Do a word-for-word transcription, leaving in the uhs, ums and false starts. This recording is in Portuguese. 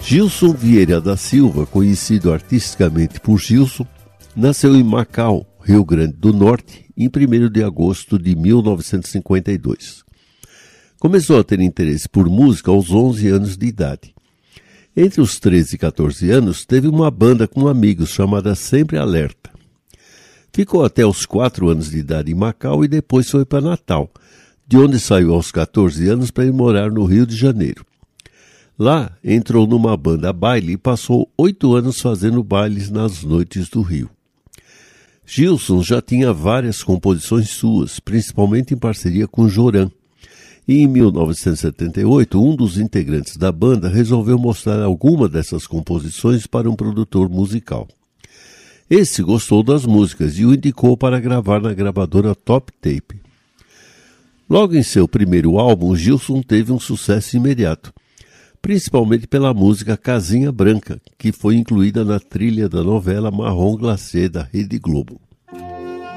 Gilson Vieira da Silva, conhecido artisticamente por Gilson, nasceu em Macau, Rio Grande do Norte, em primeiro de agosto de mil novecentos e cinquenta e dois. Começou a ter interesse por música aos onze anos de idade. Entre os treze e catorze anos, teve uma banda com amigos chamada Sempre Alerta. Ficou até os quatro anos de idade em Macau e depois foi para Natal, de onde saiu aos catorze anos para ir morar no Rio de Janeiro. Lá, entrou numa banda baile e passou oito anos fazendo bailes nas noites do Rio. Gilson já tinha várias composições suas, principalmente em parceria com Joran. E em mil novecentos e setenta e oito, um dos integrantes da banda resolveu mostrar alguma dessas composições para um produtor musical. Esse gostou das músicas e o indicou para gravar na gravadora Top Tape. Logo em seu primeiro álbum, Gilson teve um sucesso imediato, principalmente pela música Casinha Branca, que foi incluída na trilha da novela Marrom Glacê da Rede Globo.